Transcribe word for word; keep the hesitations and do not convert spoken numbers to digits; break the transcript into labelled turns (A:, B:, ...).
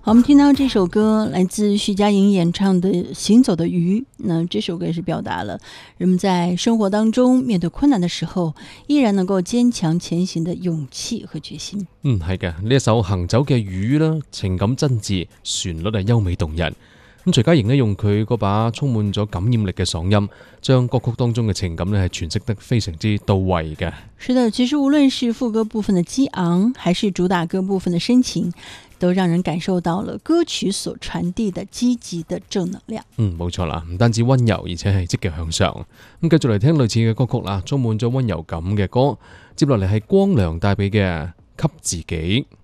A: 好，我们听到这首歌来自徐佳莹演唱的《行走的鱼》，那这首歌也是表达了人们在生活当中面对困难的时候，依然能夠堅強前行的勇氣和決心。
B: 嗯，係嘅，呢一首《行走嘅魚》啦，情感真摯，旋律係優美動人。咁徐佳瑩呢，用佢嗰把充滿咗感染力嘅嗓音，將歌曲當中嘅情感呢係詮釋得非常之到位嘅。
A: 是的，其實無論是副歌部分的激昂，還是主打歌部分的深情，都讓人感受到了歌曲所傳遞的積極的正能量。
B: 嗯，冇錯啦，唔單止溫柔，而且係積極向上。咁繼續嚟聽類似嘅歌曲啦，充滿咗溫柔感嘅歌。接落嚟係光良帶俾嘅《給自己》。